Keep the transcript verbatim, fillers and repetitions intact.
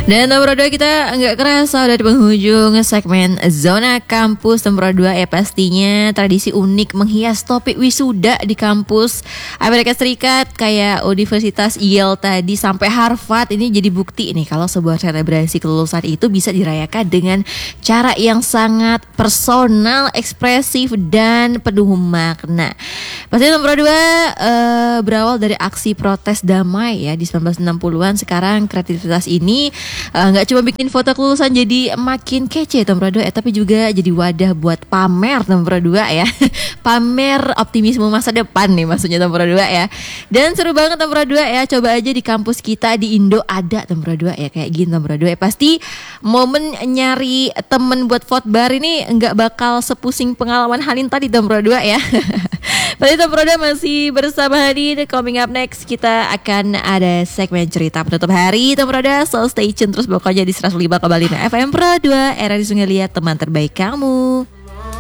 Dan nomor dua kita nggak kerasa udah di penghujung segmen Zona Kampus. Nomor dua ya pastinya tradisi unik menghias topik wisuda di kampus Amerika Serikat kayak Universitas Yale tadi sampai Harvard. Ini jadi bukti nih kalau sebuah selebrasi kelulusan itu bisa dirayakan dengan cara yang sangat personal, ekspresif dan penuh makna. Pasti nomor dua uh, berawal dari aksi protes damai ya di sembilan belas enam puluhan. Sekarang kreativitas ini nggak uh, cuma bikin foto kelulusan jadi makin kece nomor dua ya, tapi juga jadi wadah buat pamer nomor dua ya. Pamer optimisme masa depan nih maksudnya nomor dua ya. Dan seru banget nomor dua ya. Coba aja di kampus kita di Indo ada nomor dua ya kayak gini nomor dua ya. Pasti momen nyari temen buat vote bar ini nggak bakal sepusing pengalaman Hanin tadi nomor dua ya. Pada nomor dua masih bersama Hanin. Coming up next kita akan ada segmen cerita penutup hari nomor dua. So stay tune terus pokoknya di seratus lima koma lima F M Pro dua, era di Sungai Liat, teman terbaik kamu.